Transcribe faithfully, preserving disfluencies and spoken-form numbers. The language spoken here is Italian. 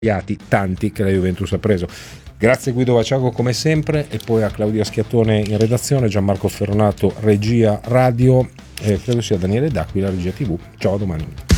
tanti che la Juventus ha preso. Grazie Guido Vaciago come sempre, e poi a Claudia Schiattone in redazione, Gianmarco Ferronato regia radio, e credo sia Daniele D'Aquila regia tivù. Ciao, a domani.